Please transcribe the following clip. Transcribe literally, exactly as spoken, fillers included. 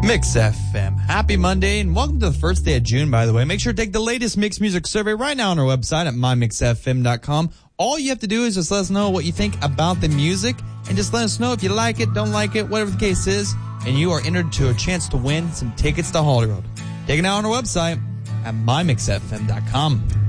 Mix F M. Happy Monday and welcome to the first day of June, by the way. Make sure to take the latest Mix Music survey right now on our website at my mix f m dot com. All you have to do is just let us know what you think about the music and just let us know if you like it, don't like it, whatever the case is, and you are entered to a chance to win some tickets to Holyrood. Take it out on our website at my mix f m dot com.